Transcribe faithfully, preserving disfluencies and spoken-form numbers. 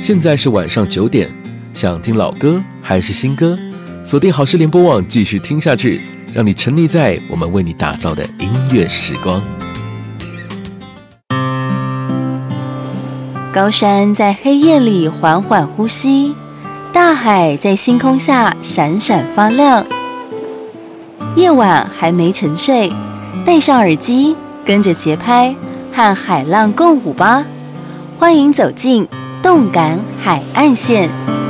现在是晚上九点，想听老歌还是新歌？锁定好事联播网，继续听下去，让你沉溺在我们为你打造的音乐时光。 高山在黑夜里缓缓呼吸，大海在星空下闪闪发亮。夜晚还没沉睡，戴上耳机，跟着节拍，和海浪共舞吧。欢迎走进动感海岸线。